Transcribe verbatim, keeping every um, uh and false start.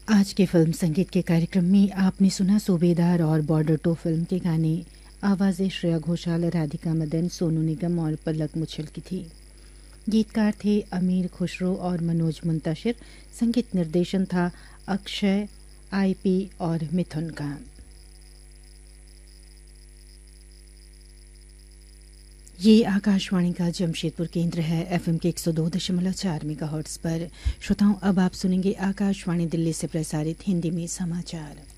आज के फिल्म संगीत के कार्यक्रम में आपने सुना सूबेदार और बॉर्डर टू फिल्म के गाने। आवाज़ें श्रेया घोषाल, राधिका मदन, सोनू निगम और पलक मुच्छल की थी। गीतकार थे अमीर खुसरो और मनोज मुंतशिर। संगीत निर्देशन था अक्षय, आईपी और मिथुन का। ये आकाशवाणी का जमशेदपुर केंद्र है, एफएम के एक सौ दो दशमलव चार मेगाहर्ट्ज़ पर। श्रोताओं, अब आप सुनेंगे आकाशवाणी दिल्ली से प्रसारित हिंदी में समाचार।